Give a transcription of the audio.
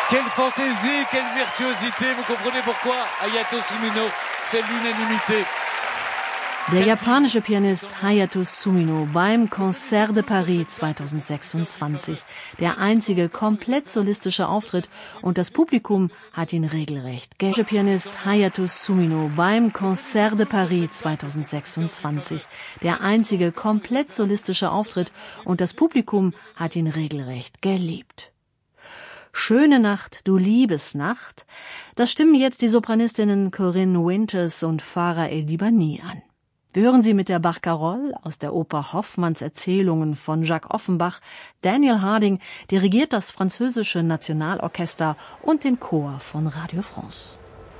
Quelle fantaisie, quelle virtuosité. Vous comprenez pourquoi Hayato Sumino fait l'unanimité. Der japanische Pianist Hayato Sumino beim Concert de Paris 2026. Der einzige komplett solistische Auftritt und das Publikum hat ihn regelrecht. Der Pianist Hayato Sumino beim Concert de Paris 2026. Der einzige komplett solistische Auftritt und das Publikum hat ihn regelrecht geliebt. Schöne Nacht, du Liebesnacht. Das stimmen jetzt die Sopranistinnen Corinne Winters und Farah El-Dibani an. Wir hören sie mit der Barcarolle aus der Oper Hoffmanns Erzählungen von Jacques Offenbach. Daniel Harding dirigiert das französische Nationalorchester und den Chor von Radio France.